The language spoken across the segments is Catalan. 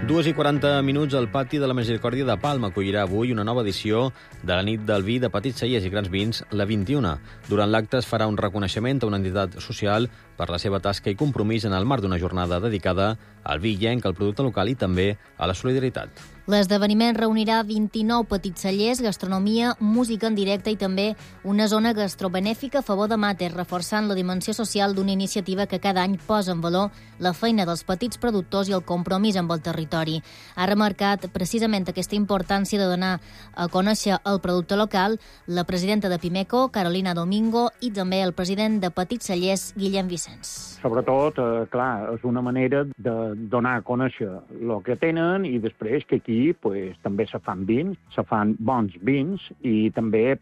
2:40, el Pati de la Misericòrdia de Palma acollirà avui una nova edició de la nit del vi de petits cellers i grans vins, la 21. Durant l'acte es farà un reconeixement a una entitat social per la seva tasca i compromís en el marc d'una jornada dedicada al vi illenc, al producte local i també a la solidaritat. L'esdeveniment reunirà 29 petits cellers, gastronomia, música en directe i també una zona gastrobenèfica a favor de Mater, reforçant la dimensió social d'una iniciativa que cada any posa en valor la feina dels petits productors i el compromís amb el territori. Ha remarcat precisament aquesta importància de donar a conèixer el producte local la presidenta de Pimeco, Carolina Domingo, i també el president de Petits Cellers, Guillem Vicenç. Sobretot, clar, és una manera de donar a conèixer el que tenen i després que aquí també se fan vins, se fan bons vins i també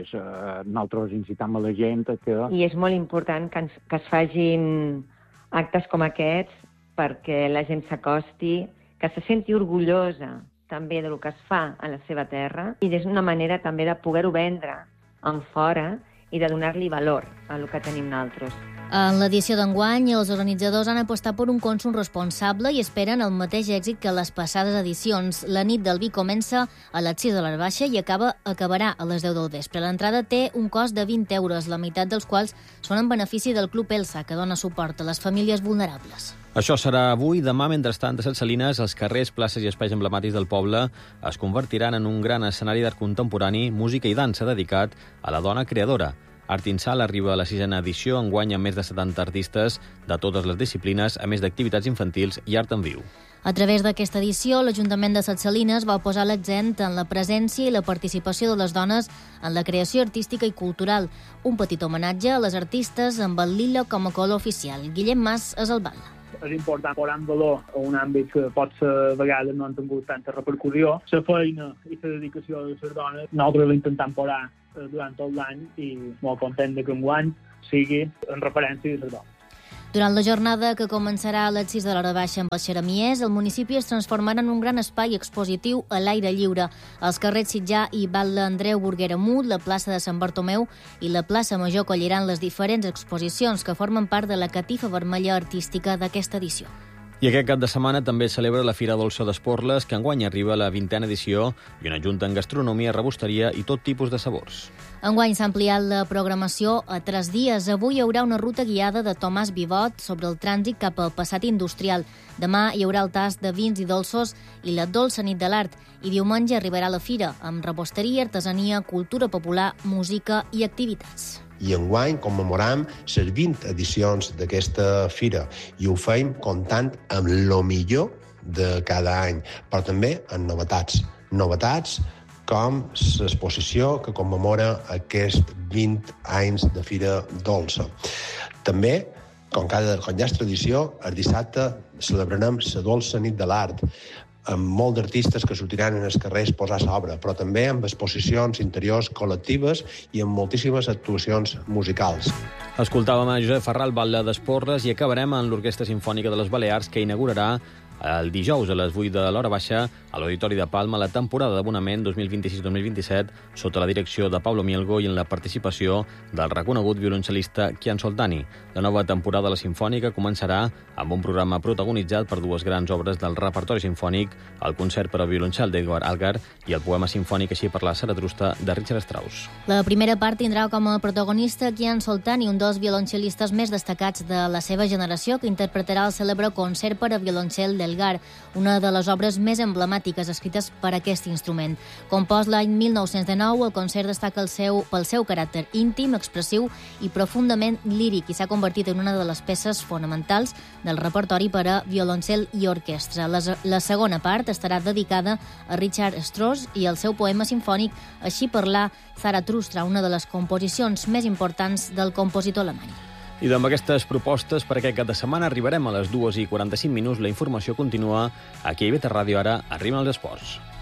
nosaltres incitam a la gent que... I és molt important que es facin actes com aquests perquè la gent s'acosti, que se senti orgullosa també del que es fa a la seva terra i és una manera també de poder-ho vendre en fora i de donar-li valor a el que tenim nosaltres. En l'edició d'enguany, els organitzadors han apostat per un consum responsable i esperen el mateix èxit que les passades edicions. La nit del vi comença a les 6 de l'hora baixa i acabarà a les 10 del vespre. L'entrada té un cost de 20 euros, la meitat dels quals són en benefici del Club Elsa, que dona suport a les famílies vulnerables. Això serà avui. Demà, mentrestant, a Set Salines, els carrers, places i espais emblemàtics del poble es convertiran en un gran escenari d'art contemporani, música i dansa dedicat a la dona creadora. Art Insal arriba a la 6a edició, enguany amb més de 70 artistes de totes les disciplines, a més d'activitats infantils i art en viu. A través d'aquesta edició, l'Ajuntament de Set Salines va posar l'accent en la presència i la participació de les dones en la creació artística i cultural. Un petit homenatge a les artistes amb el lila com a color oficial. Guillem Mas és el bal. És important posar en valor a un àmbit que potser a vegades no han tingut tanta repercussió. La feina i la dedicació de les dones, nosaltres l'intentem posar durant tot l'any i molt content que enguany sigui en referència a les dones. Durant la jornada, que començarà a les 6 de l'hora baixa amb els xeramiers, el municipi es transformarà en un gran espai expositiu a l'aire lliure. Els carrers Sitjar i Batlle Andreu Burguera Mut, la plaça de Sant Bartomeu i la plaça Major acolliran les diferents exposicions que formen part de la catifa vermella artística d'aquesta edició. I aquest cap de setmana també celebra la Fira Dolça d'Esporles, que enguany arriba a la 20a edició i on ajunten gastronomia, rebosteria i tot tipus de sabors. Enguany s'ha ampliat la programació a 3 dies. Avui hi haurà una ruta guiada de Tomàs Vivot sobre el trànsit cap al passat industrial. Demà hi haurà el tast de vins i dolços i la dolça nit de l'art. I diumenge arribarà la fira, amb rebosteria, artesania, cultura popular, música i activitats. I enguany commemoram les 20 edicions d'aquesta fira i ho fem comptant amb el millor de cada any, però també amb novetats. Novetats com l'exposició que commemora aquests 20 anys de Fira Dolça. També, com ja és tradició, el dissabte celebrarem la Dolça Nit de l'Art, amb molts d'artistes que sortiran en els carrers a posar l'obra, però també amb exposicions interiors col·lectives i amb moltíssimes actuacions musicals. Escoltàvem a Josep Ferral, batlle d'Esporles, i acabarem amb l'Orquestra Simfònica de les Balears, que inaugurarà el dijous a les 8 de l'hora baixa a l'Auditori de Palma la temporada d'abonament 2026-2027 sota la direcció de Pablo Mielgo i en la participació del reconegut violoncel·lista Kian Soltani. La nova temporada de la Simfònica començarà amb un programa protagonitzat per dues grans obres del repertori simfònic, el concert per a violoncel d'Edward Elgar i el poema simfònic Així per la Zaratrusta de Richard Strauss. La primera part tindrà com a protagonista Kian Soltani, un dels violoncel·listes més destacats de la seva generació, que interpretarà el cèlebre concert per a violoncel d'Elgar, una de les obres més emblemàtiques escrites per aquest instrument. Compost l'any 1919, el concert destaca pel seu caràcter íntim, expressiu i profundament líric i s'ha convertit en una de les peces fonamentals del repertori per a violoncel i orquestra. La segona part estarà dedicada a Richard Strauss i el seu poema simfònic Així per la Zaratrusta, una de les composicions més importants del compositor alemany. I amb aquestes propostes per aquest cap de setmana arribarem a les 2:45. La informació continua aquí a IB3 Ràdio. Ara arriben els esports.